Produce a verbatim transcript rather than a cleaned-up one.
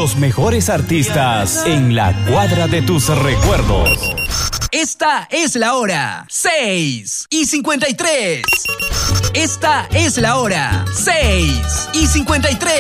Los mejores artistas en la cuadra de tus recuerdos. Esta es la hora. seis y cincuenta y tres. Esta es la hora. seis y cincuenta y tres.